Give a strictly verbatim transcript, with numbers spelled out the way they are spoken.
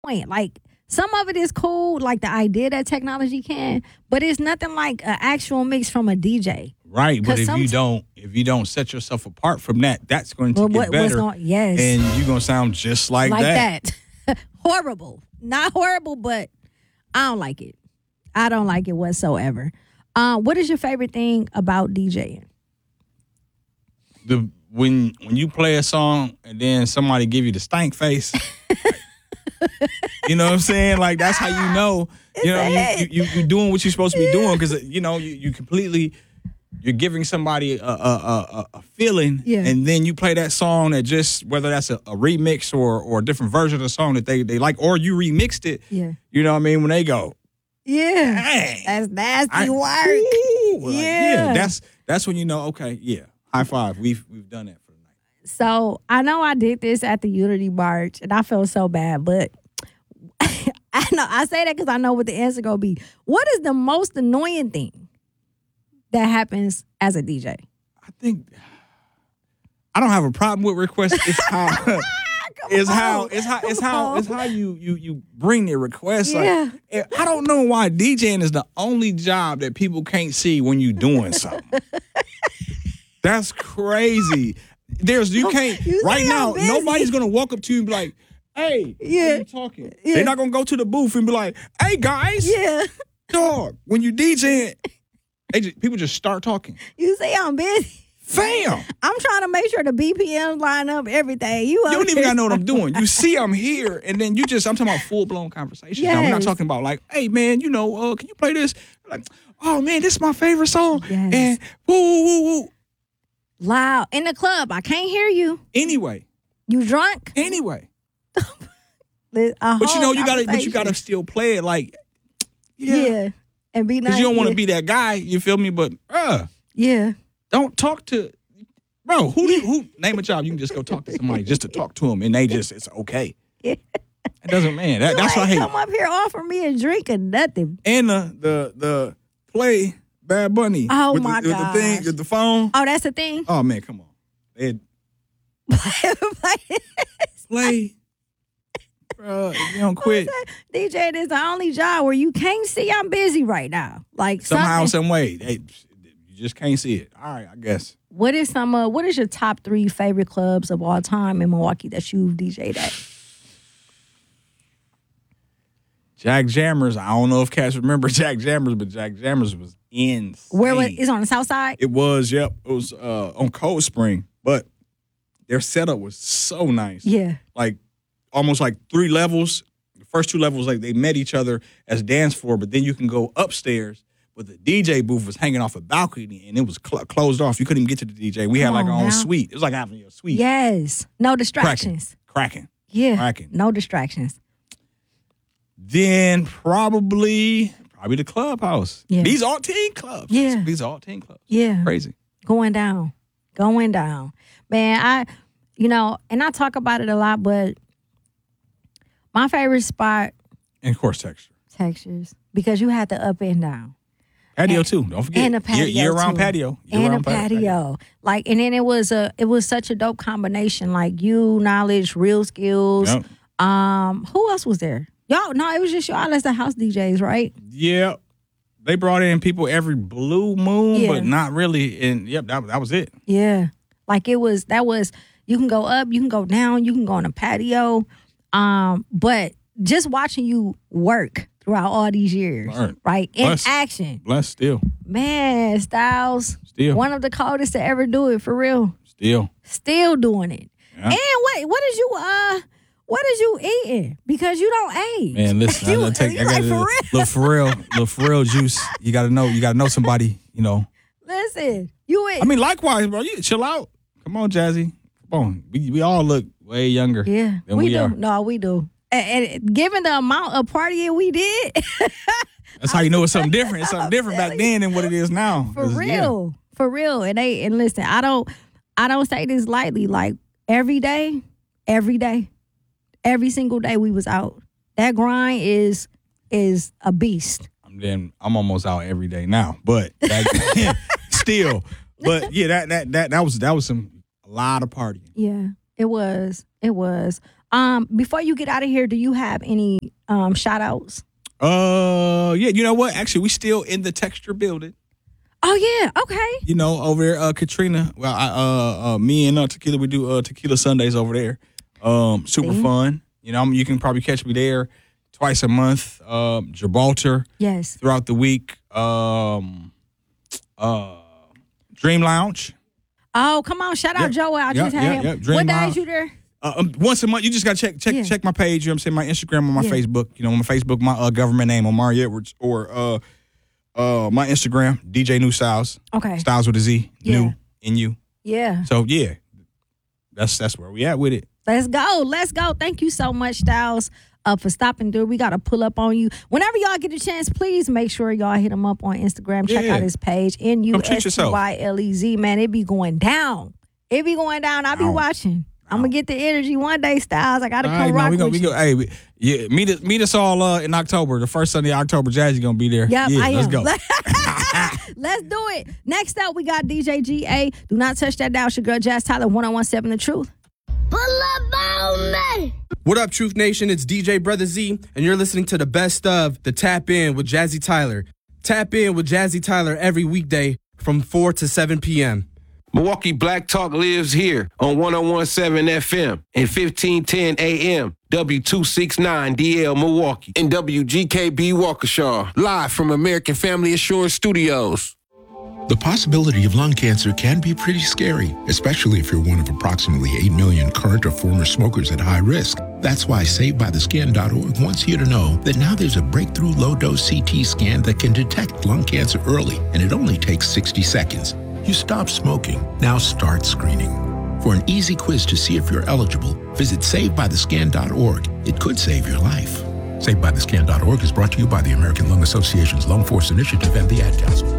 point. Like some of it is cool, like the idea that technology can, but it's nothing like an actual mix from a D J. Right, but if some- you don't, if you don't set yourself apart from that, that's going to Well, get what- what's better. going- yes. and you're gonna sound just like, Like that. that. Horrible. Not horrible, but I don't like it. I don't like it whatsoever. Uh, what is your favorite thing about DJing? The when when you play a song and then somebody give you the stank face. You know what I'm saying? Like that's how you know. You know you you you doing what you're supposed to be doing because you know you you completely. You're giving somebody a, a, a, a feeling, Yeah. and then you play that song that just, whether that's a, a remix or, or a different version of the song that they, they like, or you remixed it. Yeah. You know what I mean? When they go, Yeah. dang. That's nasty I- work. Ooh, like, Yeah. That's that's when you know, okay, yeah, high five. We've we've done that for the night. So I know I did this at the Unity March, and I felt so bad, but I know I say that because I know what the answer gonna be. What is the most annoying thing that happens as a D J? I think I don't have a problem with requests. It's how it's how it's how it's how it's how you you you bring the request. Yeah. Like, I don't know why DJing is the only job that people can't see when you doing something. That's crazy. There's you can't You right see now. I'm busy. Nobody's gonna walk up to you and be like, "Hey, Yeah. what are you talking?" Yeah. They're not gonna go to the booth and be like, "Hey guys, Yeah. dog." When you DJing, they just, people just start talking. You say I'm busy. Fam. I'm trying to make sure the B P Ms line up, everything. You, You don't even gotta know what I'm doing. You see I'm here, and then you just, I'm talking about full-blown conversation. Now, we're not Yes. talking about like, hey, man, you know, uh, can you play this? Like, oh, man, this is my favorite song. Yes. And woo, woo, woo, woo. loud in the club. I can't hear you. Anyway, You drunk? anyway. A But you whole know, you gotta, but you conversation. gotta still play it like, yeah. yeah. and be nice. Because you don't want to yeah. be that guy, you feel me? But, uh, Yeah. don't talk to, bro, who do you, who, name a job, you can just go talk to somebody just to talk to them, and they just, it's okay. Yeah. It doesn't, man, that, that's You what I ain't hate. come up here offer me a drink or nothing. And the the the play Bad Bunny. Oh, with my the, with the thing, gosh. with the phone. Oh, that's the thing. Oh man, come on. It, play, bro. If you don't quit D J is the only job where you can't see I'm busy right now. Like somehow, something- some way, hey, you just can't see it. All right, I guess. What is some? Uh, what is your top three favorite clubs of all time in Milwaukee that you've D J'd at? Jack Jammers. I don't know if cats remember Jack Jammers, but Jack Jammers was insane. Where was is on the south side? It was. Yep. It was uh, on Cold Spring, but their setup was so nice. Yeah. Like almost like three levels. The first two levels, like they met each other as dance floor, but then you can go upstairs. But the D J booth was hanging off a balcony, and it was cl- closed off. You couldn't even get to the D J. We had Come like our on own now. suite. It was like having your suite. Yes. No Cracking. distractions. Cracking. Yeah. Cracking. No distractions. Then probably, probably the clubhouse. Yeah. These all teen clubs. Yeah. These all teen clubs. Yeah. Crazy. Going down. Going down. Man, I, you know, and I talk about it a lot, but my favorite spot, And of course, texture. Textures, because you had the up and down. Patio And- too. Don't forget. And a patio. Year, round too. patio. Year And a round pa- patio. Like, and then it was a it was such a dope combination. Like you, knowledge, real skills. Yep. Um, who else was there? Y'all, no, it was just y'all as the house D Js, right? Yeah. They brought in people every blue moon, Yeah. but not really. And yep, that, that was it. Yeah. Like it was that was you can go up, you can go down, you can go on a patio. Um, but just watching you work throughout all these years, Right. right? In Bless. action. Bless still. Man, Styles, Still. one of the coldest to ever do it for real. Still. Still doing it. Yeah. And wait, what is you uh what is you eating? Because you don't age. Man, listen, I You- gotta take you I like gotta for real? little Pharrell, little Pharrell juice. You gotta know, you gotta know somebody, you know. Listen, you eat. I mean, likewise, bro. You chill out. Come on, Jazzy. Come on. We we all look way younger. yeah, than we, we do. are. No, we do. And, and given the amount of partying we did, That's how you know it's something different. It's something I'm different back telling then than what it is now. for 'Cause, yeah. real, for real. And they and listen, I don't, I don't say this lightly. Like every day, every day, every single day we was out. That grind is is a beast. I'm then I'm almost out every day now, but that, still, but yeah, that that that that was that was some a lot of partying. Yeah, it was. It was. Um, before you get out of here, do you have any um shout outs? Uh, yeah, you know what? Actually, we still in the Texture building. Oh yeah, okay. You know, over there, uh, Katrina. Well, I, uh, uh, me and uh, Tequila, we do uh, Tequila Sundays over there. Um, super See? fun. You know, I mean, you can probably catch me there twice a month. Uh, Gibraltar. Yes. Throughout the week. Um, uh, Dream Lounge. Oh, come on! Shout out Yep. Joel. I Yep, just had yep, him. yep. Dream What days Lounge. you there? Uh, um, once a month, you just gotta check check Yeah. check my page. You know what I'm saying? My Instagram or my Yeah. Facebook. You know, on my Facebook, my uh, government name, Omari Edwards, or uh, uh, my Instagram, D J New Styles. Okay. Styles with a Z. Yeah. New in you. Yeah. So yeah, that's that's where we at with it. Let's go. Let's go. Thank you so much, Styles, uh, for stopping through. We got to pull up on you. Whenever y'all get a chance, please make sure y'all hit him up on Instagram. Check Yeah. out his page. N U Come treat S T yourself. Y L E Z. Man, it be going down. It be going down. I'll be Ow. watching. I'm going to get the energy one day, Styles. I got to All come right, rock man, we go, with we you. go. Hey, we, yeah, meet us, meet us all uh, in October. The first Sunday of October, Jazzy gonna be there. Yep, yeah, I let's am. go. Let's do it. Next up, we got D J G A. Do not touch that dial. It's your girl, Jazz Tyler, one oh one seven The Truth. Pull up on me. What up, Truth Nation? It's D J Brother Z, and you're listening to the best of the Tap In with Jazzy Tyler. Tap In with Jazzy Tyler every weekday from four to seven p.m. Milwaukee Black Talk lives here on one oh one seven F M and fifteen ten A M, W two sixty-nine D L Milwaukee, and W G K B Waukesha, live from American Family Assurance Studios. The possibility of lung cancer can be pretty scary, especially if you're one of approximately eight million current or former smokers at high risk. That's why Saved By The Skin dot org wants you to know that now there's a breakthrough low-dose C T scan that can detect lung cancer early, and it only takes sixty seconds. You stop smoking, now start screening. For an easy quiz to see if you're eligible, visit Saved By The Skin dot org. It could save your life. Saved By The Skin dot org is brought to you by the American Lung Association's Lung Force Initiative and the Ad Council.